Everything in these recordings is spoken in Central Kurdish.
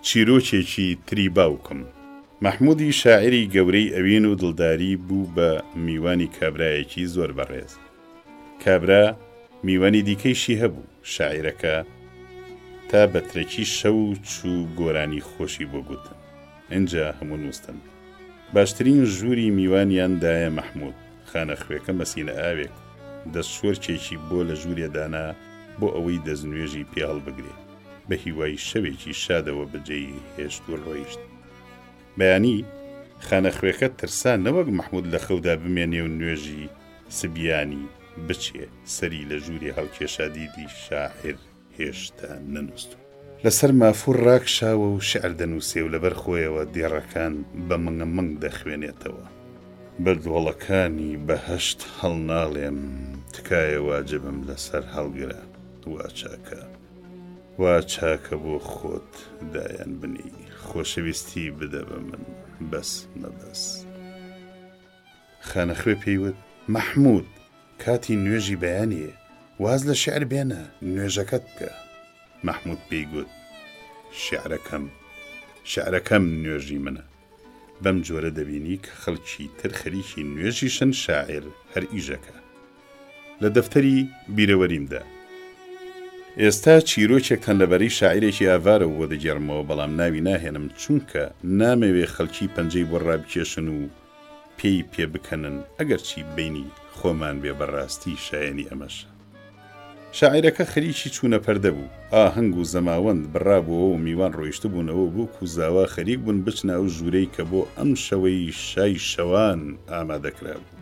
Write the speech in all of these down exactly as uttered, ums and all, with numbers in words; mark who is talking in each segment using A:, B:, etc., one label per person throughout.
A: چیرۆکێکی تری باوکم. مەحموودی شاعری گەورەی ئەوین و دڵداری بوو بە میوانی کابرایەکی زۆر بەڕێز. کابرا میوانی دیکەیشی هەبوو. شاعیرەکە تا بەترەکی شەو چوو گۆرانی خۆشی بۆ گوتن. ئینجا هەموو نووستن. باشترین ژووری میوانیاندایە مەحموود. خانەخوێکە مەسینە ئاوێک دەست شۆرچێکی بۆ لە ژوورێدانا بۆ ئەوەی دەستنوێژی پێ هەڵبگرێ. بە هیوای شەوێکی شادەوە بەجێی هێشت و ڕۆیشت. بەیانی خانەخوێکە ترسا نەوەک مەحموود لە خەودا بمێنێ و نوێژی سبیانی بچێ. سەری لە ژووری هەڵکێشا دیدی شاعیر هێشتا نەنووست. لەسەر مافوور ڕاکشاوە و شعر دەنووسێ و لەبەر خۆیەوە دێڕەکان بە مەنگە مەنگ دەخوێنێتەوە. بەردوڵەکانی بەهەشت هەڵناڵێم، تکایە واجبم لەسەر هەڵگرە. وا چاکە وا چاکە بۆ خۆت دایان بنی، خۆشەویستی بدە بە من بەس مەبەس. خانەخوێ پێیوت مەحموود کاتی نوێژی بەیانیە، واز لە شعر بێنە نوێژەکەت بکە. مەحموود پێیگوت شعرەکەم شعرەکەم نوێژی منە. بەم جۆرە دەبینی کە خەڵکی تر خەریکی نوێژیشن شاعیر هەر ئیژەکە. لە دەفتەری بیرەوەریمدا ئێستا چیرۆکێکتان لەبەری شاعیرێکی ئاوارە و بۆ دەگێڕمەوە، بەڵام ناوی ناهێنم چونکە نامەوێ خەڵکی پەنجەی بۆ ڕابکێشن و پێی پێ بکەنن ئەگەرچی بینی خۆمان بێ بەڕاستی شایەنی ئەمەشە. شاعیرەکە خەریکی چوونە پەردە بوو. ئاهەنگ و زەماوەند بڕابووەوە و میوان ڕۆیشت بوونەوە بوو کوزاوا خەریک بوون بچنە ئەو ژوورەی کە بۆ ئەم شەوەی شای شەوان ئامادەکرا بوو.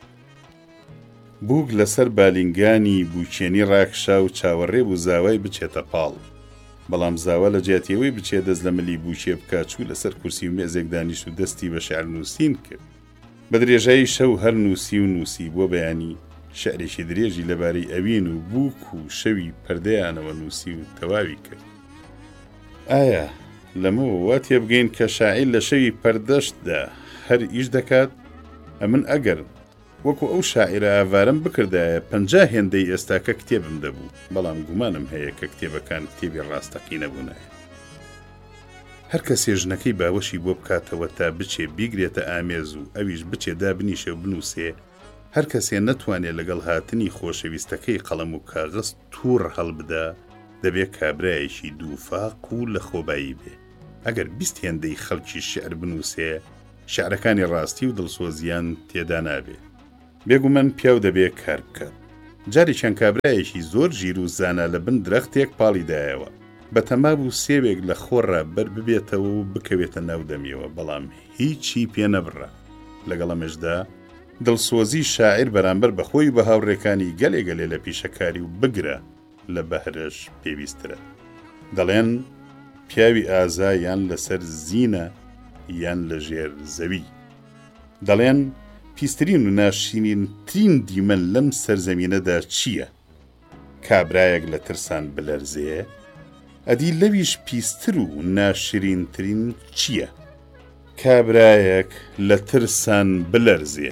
A: بووک لەسەر بالینگانی بووکێنی ڕاکشا و چاوەڕێ بوو زاوای بچێتە پاڵ. بەڵام زاوا لە جیاتیەوەی بچێ دەست لە ملی بووکێ بکە چوو لەسەر کورسی و مێزێک دانیشت و دەستی بە شعر نووسین کرد. بە درێژایی شەو هەر نووسی و نووسی بۆ بەیانی شعرێکی درێژی لەبارەی ئەوین و بووک و شەوی پەردەیانەوە نووسی و تەواوی کرد. ئایا لەمەوە وا تێبگەین کە شاعیر لە شەوی پەردەشتدا هەر ئیش دەکات؟ ئەمن ئەگەر وەکو ئەو شاعیرە ئاوارم بکردایە پەنجا هێندەی ئێستاکە کتێبم دەبوو، بەڵام گومانم هەیە کە کتێبەکان کتێبی ڕاستەقی نەبوونایە. هەر کەسێ ژنەکەی باوەشی بۆ بکاتەوە تا بچێ بیگرێتە ئامێز و ئەویش بچێ دابنیشێ و بنووسێ، هەر کەسێ نەتوانێت لەگەڵ هاتنی خۆشەویستەکەی قەڵەم و کاغذ تووڕ هەڵبدا دەبێت کابرایەکی دووفاق و لە خۆبایی بێ. ئەگەر بیست هێندەی خەڵکی شعر بنووسێ، شعرەکانی ڕاستی و دڵسۆزیان تێدا نابێ. بێگومەن پیاو دەبێت کار بکات. جارێکیان کابرایەکی زۆر ژیر و زانا لە بن درەختێک پاڵیدایەوە. بە تەماب و سێوێک لە خۆڕە بەر ببێتەوە و بکەوێتە ناو دەمیەوە، بەڵام هیچی پێ نەبڕە. لەگەڵ ئەمەشدا دڵسۆزی شاعیر بەرامبەر بەخۆی بە هاوڕێکانی گەلێ گەلێ لە پیشەکاری و بگرە لە بەهرەش پێویسترە. دەڵێن پیاوی ئازا یان لەسەر زینە یان لە ژێر زەوی. دەڵێن پیسترین و ناشینین ترین دیمەن لەم سەرزەمینەدا چییە؟ کابرایەک لە ترسان بلەرزێ؟ ئەدی لەویش پیستر و ناشرینترین چییە؟ کابرایەک لە ترسان بلەرزێ.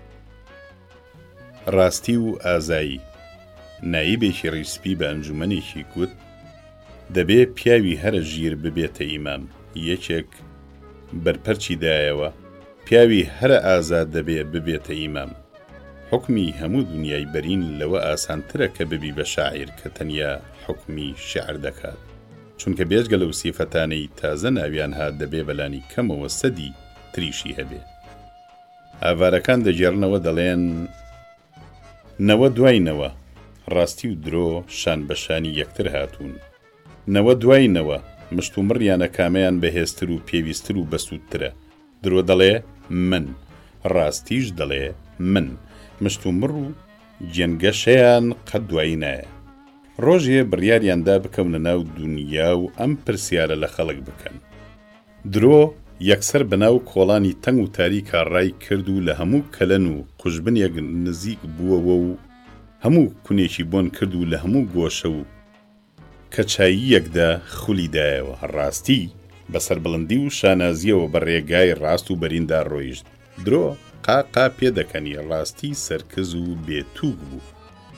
A: ڕاستی و ئازایی. نایبێکی ڕیسپی بە ئەنجومەنێکی گوت دەبێ پیاوی هەرە ژیر ببێتە ئیمام. یەکێک بەرپەرچی دایەوە پیاوی هەرە ئازاد دەبێ ببێتە ئیمام. حکمی هەموو دنیای بەرین لەوە ئاسانترە کە ببی بە شاعیر کە تەنیا حکمی شعر دەکات، چونکە بێجگە لەو سیفەتانەی تازە ناویان هات دەبێ بەلانی کەمەوە سەدی تریشی هەبێ. ئاوارەکان دەجێڕنەوە دەڵێن نەوە دوایینەوە، ڕاستی و درۆ شان بەشانی یەکتر هاتوون. نەوە دوایینەوە، مشت و مڕیانە کامەیان بەهێزتر و پێویستتر و بەسوودترە. درۆ دەڵێ من، ڕاستیش دەڵێ من. مشت و مڕ و جێنگەشەیان قەت دوایی نایە. ڕۆژێ بڕیاریاندا بکەونە ناو دنیا و ئەم پرسیارە لە خەڵک بکەن. درۆ یەکسەر بەناو کۆڵانی تەنگ و تاریکا ڕای کرد و لە هەموو کەلەن و قوژبنێک نزیک بووەوە و هەموو کونێکی بۆن کرد و لە هەموو گۆشە و کەچاییەکدا خولی دایەوە. ڕاستی بەسەر بڵندی و شانازیەوە بە ڕێگای ڕاست و بەریندا ڕۆیشت. درۆ قاقا پێدەکەنی ڕاستی سەرکەز و بێتوک بوو.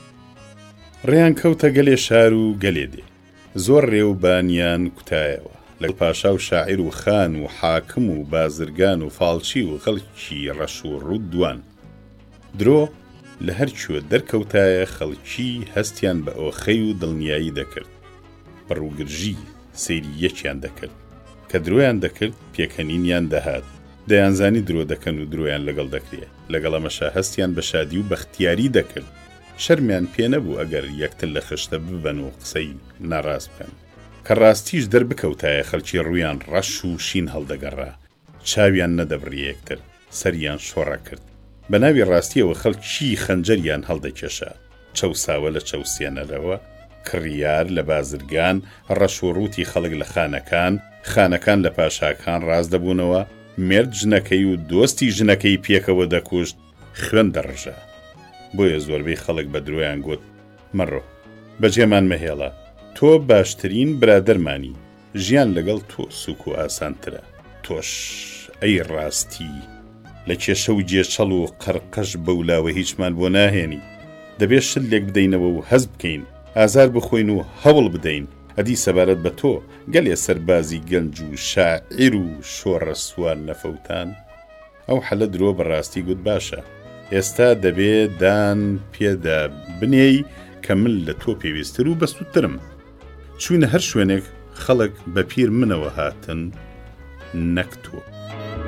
A: ڕێیان کەوتە گەلێ شار و گەلێ دێ. زۆر ڕێوبانیان کوتایەوە. لەگەڵ پاشا و شاعیر و خان و حاکم و بازرگان و فاڵچی و خەڵکی ڕەش و ڕوودوان. درۆ لە هەرچوە دەرکەوتایە خەڵکی هەستیان بە ئۆخەی و دڵنیایی دەکرد، بەڕووگرژی سەیری یەکیان دەکرد کە درۆیان دەکرد پێکەنینیان دەهات، دەیانزانی درۆ دەکەن و درۆیان لەگەڵ دەکرێت. لەگەڵ ئەمەشا هەستیان بە شادی و بەختیاری دەکرد، شەرمیان پێ نەبوو ئەگەر یەکتر لە خشتە ببەن و قسەی ناڕاست بکەن. کە ڕاستیش دەربکەوتایە خەڵکی ڕوویان ڕەش و شین هەڵدەگەڕا، چاویان نەدەبڕی یەکتر، سەریان شۆڕە کرد. بە ناوی ڕاستیەوە خەڵکی خەنجەریان هەڵدەکێشا، چەوساوە لە چەوسێنەرەوە، کڕیار لە بازرگان، ڕەش و ڕووتی خەڵک لە خانەکان، خانەکان لە پاشاکان ڕاست دەبوونەوە، مرد ژنەکەی و دۆستی ژنەکەی پێکەوە دەکوشت، خوێن دەڕژە. بۆیە زۆربەی خەڵک بە درۆیان گوت: مەڕۆ بەجێمان مەهێڵە، تۆ باشترین برادەرمانی، ژیان لەگەڵ تۆ سوک و ئاسانترە. تۆش ئەی ڕاستی لە کێشە و جێچەڵ و قەرقەش بەولاوە هیچمان بۆ ناهێنی، دەبێت شت لێک بدەینەوە و هەز بکەین، ئازار بخۆین و هەوڵ بدەین. ئەدی سەبارەت بە تۆ گەلێ سەربازی گەنج و شاعیر و شۆڕە سوار نەفەوتان. ئەو حەلە درۆ بەڕاستی گوت: باشە، ئێستا دەبێت دان پێدا بنێی کە من لە تۆ پێویستتر و بەستوترم. چوونە هەر شوێنێک خەڵک بە پیر منەوە هاتن، نەک تۆ.